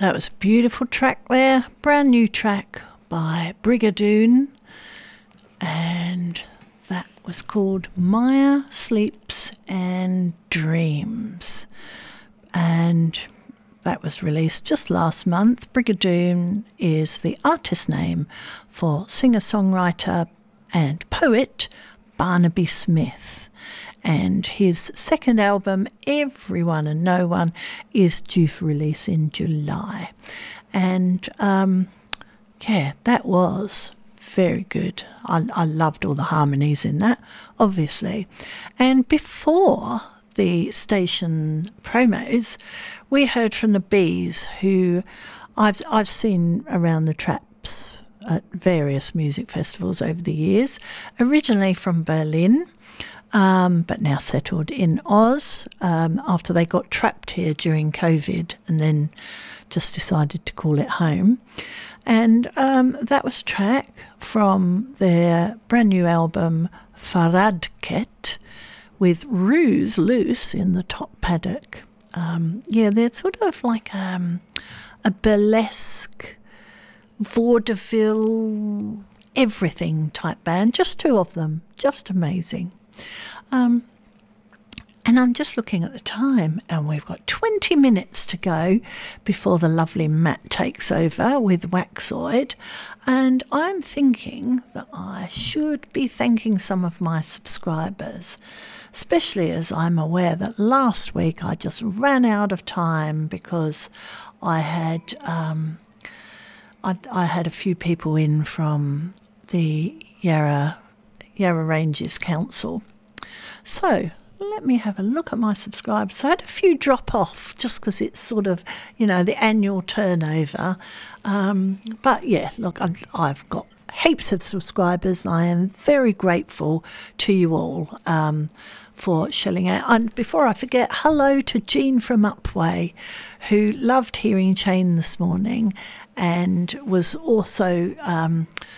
that was a beautiful track there. Brand new track by Brigadoon. And that was called Maya Sleeps and Dreams. And that was released just last month. Brigadoon is the artist name for singer-songwriter and poet Barnaby Smith. And his second album, Everyone and No One, is due for release in July. And that was very good. I loved all the harmonies in that, obviously. And before the station promos, we heard from the Bees, who I've seen around the traps at various music festivals over the years, originally from Berlin, but now settled in Oz after they got trapped here during COVID and then just decided to call it home. And that was a track from their brand new album Faradket with Ruse Loose in the top paddock. They're sort of like a burlesque, vaudeville, everything type band. Just two of them. Just amazing. And I'm just looking at the time, and we've got 20 minutes to go before the lovely Matt takes over with Waxoid. And I'm thinking that I should be thanking some of my subscribers, especially as I'm aware that last week I just ran out of time because I had a few people in from the Yarra Ranges Council. So let me have a look at my subscribers. So I had a few drop off just because it's sort of, the annual turnover. But yeah, look, I've got heaps of subscribers. I am very grateful to you all for shelling out. And before I forget, hello to Jean from Upway, who loved hearing Chain this morning and was also